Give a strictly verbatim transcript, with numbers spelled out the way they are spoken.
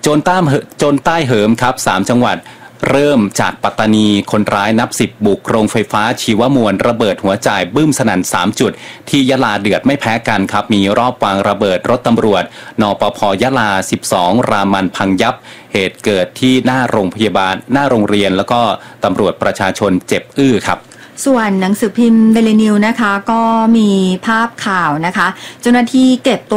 จนใต้โจรใต้เหิมครับสามจังหวัดเริ่มจากปัตตานีคนร้ายนับสิบบุกโรงไฟฟ้าชีวมวลระเบิดหัวจ่ายบึ้มสนั่นสามจุดที่ยะลาเดือดไม่แพ้กันครับมีรอบวางระเบิดรถตำรวจนปภยะลาสิบสองรามันพังยับเหตุเกิดที่หน้าโรงพยาบาลหน้าโรงเรียนแล้วก็ตำรวจประชาชนเจ็บอื้อครับส่วนหนังสือพิมพ์เดลินิวนะคะก็มีภาพข่าวนะคะเจ้าหน้าที่เก็บตัว